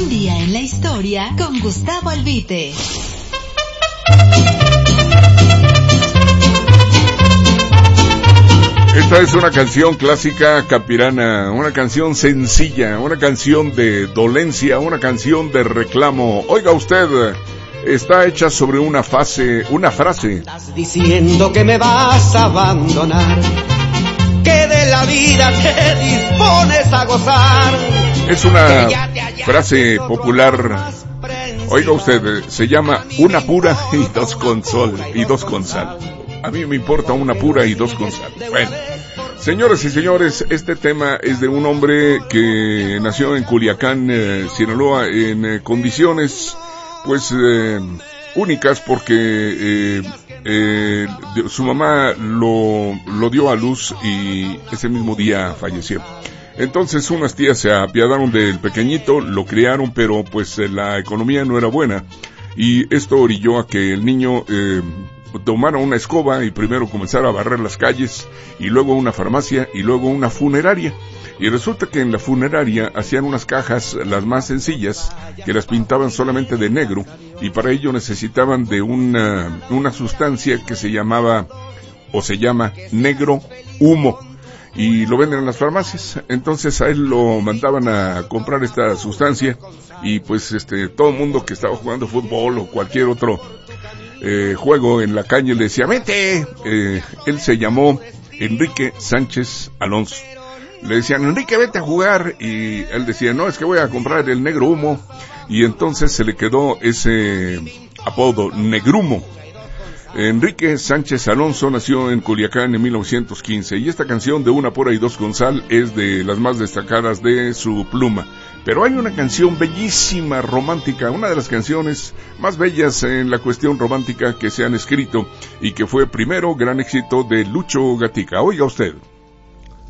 Un día en la historia con Gustavo Albite. Esta es una canción clásica capirana, una canción sencilla, una canción de dolencia, una canción de reclamo. Oiga usted, está hecha sobre una frase. Estás diciendo que me vas a abandonar, que de la vida te dispones a gozar. Es una frase popular. Oiga usted, se llama una pura y dos con sal. A mí me importa una pura y dos con sal. Bueno, señoras y señores, este tema es de un hombre que nació en Culiacán, Sinaloa, en condiciones pues únicas porque su mamá lo dio a luz y ese mismo día falleció. Entonces unas tías se apiadaron del pequeñito, lo criaron, pero pues la economía no era buena y esto orilló a que el niño tomara una escoba y primero comenzara a barrer las calles y luego una farmacia y luego una funeraria. Y resulta que en la funeraria hacían unas cajas, las más sencillas, que las pintaban solamente de negro y para ello necesitaban de una sustancia que se llama negro humo. Y lo venden en las farmacias. Entonces a él lo mandaban a comprar esta sustancia y pues todo el mundo que estaba jugando fútbol o cualquier otro juego en la calle le decía vete. Él se llamó Enrique Sánchez Alonso. Le decían Enrique vete a jugar y él decía no, es que voy a comprar el negro humo, y entonces se le quedó ese apodo Negrumo. Enrique Sánchez Alonso nació en Culiacán en 1915 y esta canción de una pura y dos con sal es de las más destacadas de su pluma. Pero hay una canción bellísima, romántica, una de las canciones más bellas en la cuestión romántica que se han escrito y que fue primero gran éxito de Lucho Gatica. Oiga usted.